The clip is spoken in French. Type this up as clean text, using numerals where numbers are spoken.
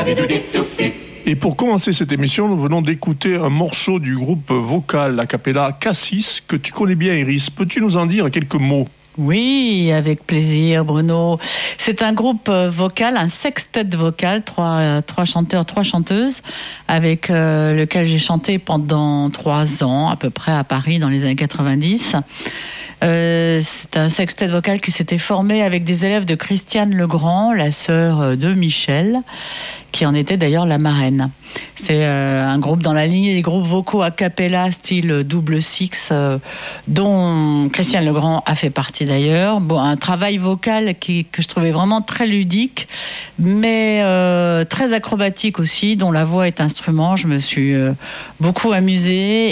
Et pour commencer cette émission, nous venons d'écouter un morceau du groupe vocal a cappella Cassis, que tu connais bien, Iris. Peux-tu nous en dire quelques mots ? Oui, avec plaisir, Bruno. C'est un groupe vocal, un sextet vocal, trois chanteurs, 3 chanteuses, avec lequel j'ai chanté pendant 3 ans, à peu près, à Paris, dans les années 90. C'est un sextet vocal qui s'était formé avec des élèves de Christiane Legrand, la sœur de Michel, qui en était d'ailleurs la marraine. C'est un groupe dans la lignée des groupes vocaux a cappella style double six, dont Christiane Legrand a fait partie d'ailleurs. Bon, un travail vocal que je trouvais vraiment très ludique, mais très acrobatique aussi, dont la voix est instrument. Je me suis beaucoup amusée